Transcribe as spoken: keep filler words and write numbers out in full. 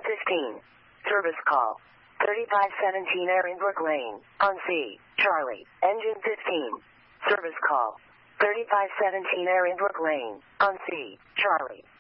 fifteen. Service call. thirty-five seventeen Air Inbrook Lane, on C. Charlie. Engine fifteen. Service call. thirty-five seventeen Air Inbrook Lane, on C. Charlie.